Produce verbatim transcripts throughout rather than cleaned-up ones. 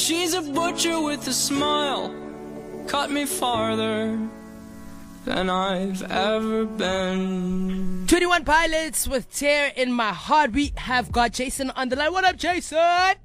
She's a butcher with a smile, cut me farther than I've ever been. twenty-one Pilots with Tear in My Heart. We have got Jason on the line. What up, Jason?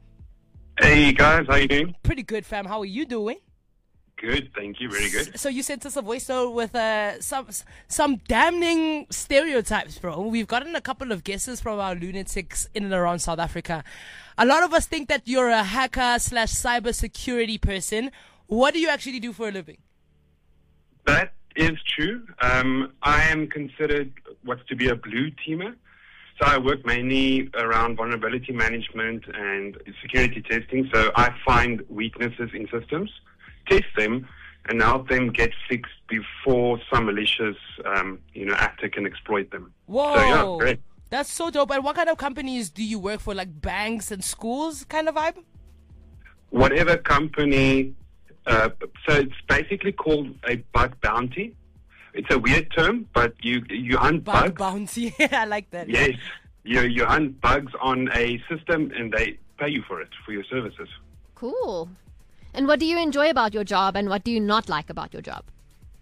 Hey guys, how you doing? Pretty good, fam. How are you doing? Good, thank you. Really good. So you sent us a voice note with uh, some some damning stereotypes, bro. We've gotten a couple of guesses from our lunatics in and around South Africa. A lot of us think that you're a hacker slash cyber security person. What do you actually do for a living? That is true. Um, I am considered what's to be a blue teamer. So I work mainly around vulnerability management and security testing. So I find weaknesses in systems, test them, and help them get fixed before some malicious, um, you know, actor can exploit them. Whoa, so, yeah, great. That's so dope. And what kind of companies do you work for? Like banks and schools kind of vibe? Whatever company. Uh, so it's basically called a bug bounty. It's a weird term, but you you hunt Bug bugs. bounty. I like that. Yes, you you hunt bugs on a system, and they pay you for it, for your services. Cool. And what do you enjoy about your job, and what do you not like about your job?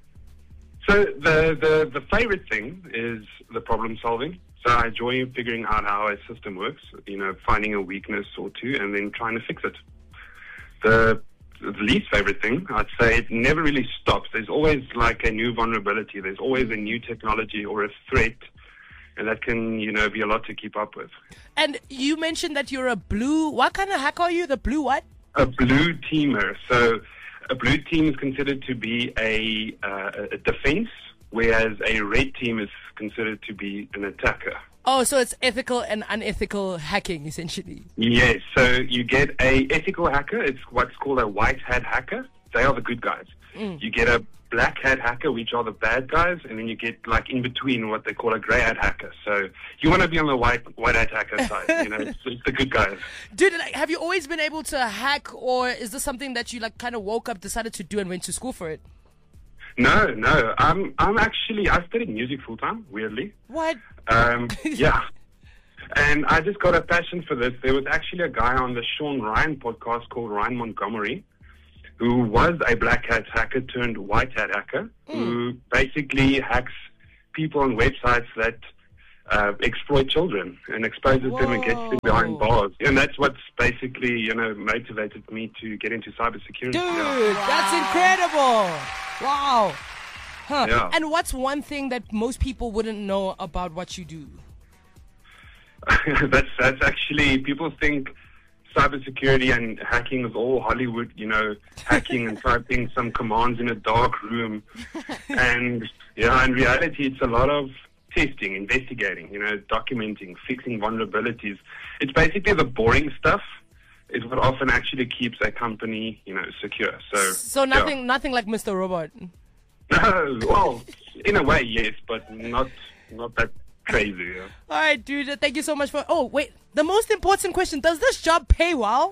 So the the the favorite thing is the problem solving. So I enjoy figuring out how a system works. You know, finding a weakness or two, and then trying to fix it. The The least favorite thing, I'd say, it never really stops. There's always like a new vulnerability. There's always a new technology or a threat, and that can, you know, be a lot to keep up with. And you mentioned that you're a blue. What kind of hacker are you? The blue what? A blue teamer. So a blue team is considered to be a, uh, a defense, whereas a red team is considered to be an attacker. Oh, so it's ethical and unethical hacking, essentially. Yes, so you get a ethical hacker. It's what's called a white hat hacker. They are the good guys. Mm. You get a black hat hacker, which are the bad guys, and then you get like in between what they call a grey hat hacker. So you want to be on the white white hat hacker side. You know, it's, it's the good guys. Dude, like, have you always been able to hack, or is this something that you like kind of woke up, decided to do, and went to school for it? No, no. I'm I'm actually I studied music full time. Weirdly. What? Um, yeah. And I just got a passion for this. There was actually a guy on the Sean Ryan podcast called Ryan Montgomery, who was a black hat hacker turned white hat hacker, mm. who basically hacks people on websites that uh, exploit children and exposes Whoa. them and gets them behind bars. And that's what's basically, you know, motivated me to get into cybersecurity. Dude, yeah. that's incredible. Wow. Huh. Yeah. And what's one thing that most people wouldn't know about what you do? that's that's actually, people think cybersecurity and hacking is all Hollywood, you know, hacking and typing some commands in a dark room. And yeah, in reality, it's a lot of testing, investigating, you know, documenting, fixing vulnerabilities. It's basically the boring stuff is what often actually keeps a company, you know, secure. So, so nothing, yeah. nothing like Mister Robot. No, well, in a way, yes, but not not that crazy. Yeah. All right, dude. Thank you so much for. Oh, wait. The most important question: does this job pay well?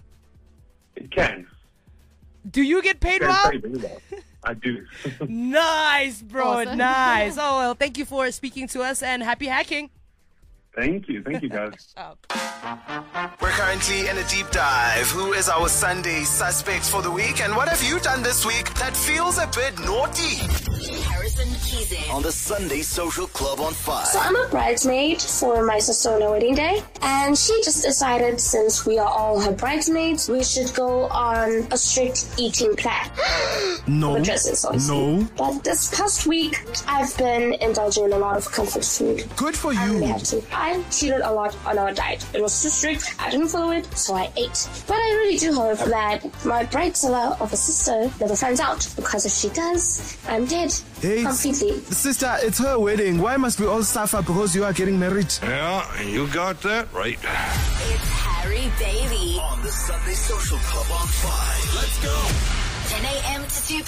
It can. Do you get paid It can well? pay very well. I do. Nice, bro. Awesome. Nice. Oh well, thank you for speaking to us and happy hacking. Thank you. Thank you, guys. Oh. We're currently in a deep dive. Who is our Sunday suspect for the week? And what have you done this week that feels a bit naughty? Harrison Keezy On the Sunday Social Club on five. So I'm a bridesmaid for my sister on her wedding day, and she just decided since we are all her bridesmaids, we should go on a strict eating plan. No. For dresses, obviously. No. But this past week, I've been indulging in a lot of comfort food. Good for I you. really have to. I cheated a lot on our diet. It was too strict. I didn't follow it, so I ate. But I really do hope that my bridezilla of a sister never finds out, because if she does, I'm dead. Hey, completely. Sister, it's her wedding. Why must we all suffer because you are getting married? Yeah, you got that right. It's Harry Baby On the Sunday Social Club on five. Let's go. ten a.m. to two